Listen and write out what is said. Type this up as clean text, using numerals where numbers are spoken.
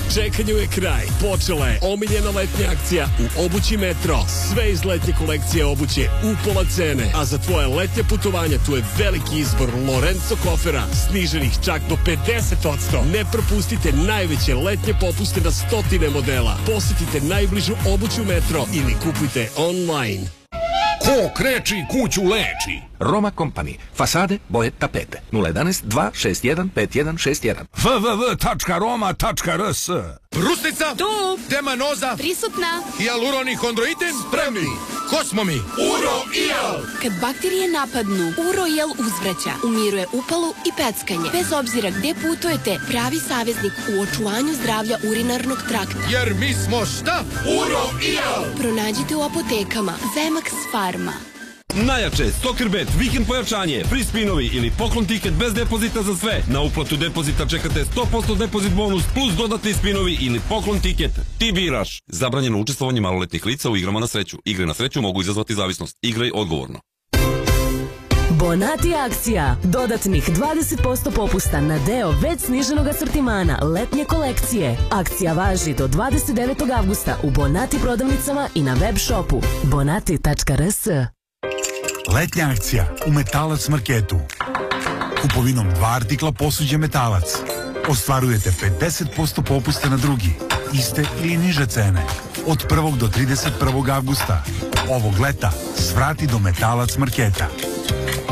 Čekanju je kraj. Počela je omiljena letnja akcija u obući Metro. Sve iz letnje kolekcije obuće u pola cene. A za tvoje letnje putovanja tu je veliki izbor Lorenzo kofera, sniženih čak do 50%. Ne propustite najveće letnje popuste na stotine modela. Posjetite najbližu obuću Metro ili kupujte online. Ko kreči kuću leči. Roma Company. Fasade, boje, tapete. 011 261 5161. www.roma.rs. Brusnica. Tu. Demanoza. Prisutna. Hijaluronihondroitin. Spremni. Ko smo mi? Uro-Iel. Kad bakterije napadnu, Uro-Iel uzvraća, umiruje upalu i peckanje. Bez obzira gde putujete, pravi saveznik u očuvanju zdravlja urinarnog trakta. Jer mi smo šta? Uro-Iel. Pronađite u apotekama Vemax Pharma. Najjače, Stokerbet, vikend pojačanje, free spinovi ili poklon tiket bez depozita za sve. Na uplatu depozita čekate 100% depozit bonus plus dodatni spinovi ili poklon tiket. Ti biraš. Zabranjeno učestvovanje maloletnih lica u igrama na sreću. Igre na sreću mogu izazvati zavisnost. Igraj odgovorno. Bonati akcija. Dodatnih 20% popusta na deo već sniženog asortimana letnje kolekcije. Akcija važi do 29. avgusta u Bonati prodavnicama i na web shopu bonati.rs. Letnja akcija u Metalac marketu. Kupovinom 2 artikla posuđe Metalac ostvarujete 50% popusta na drugi, iste ili niže cene. Od 1. do 31. avgusta ovog leta svrati do Metalac marketa.